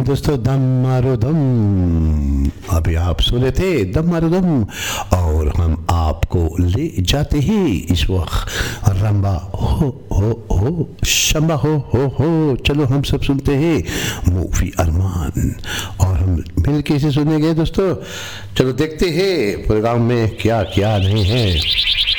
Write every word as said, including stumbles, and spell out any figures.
दोस्तों, दम मारो दम। अभी आप सुने थे दम मारो दम, और हम आपको ले जाते हैं इस वक्त रंबा हो हो हो शंबा हो हो हो। चलो हम सब सुनते हैं मूवी अरमान, और हम मिल के इसे सुनेंगे दोस्तों। चलो देखते हैं प्रोग्राम में क्या क्या नहीं है।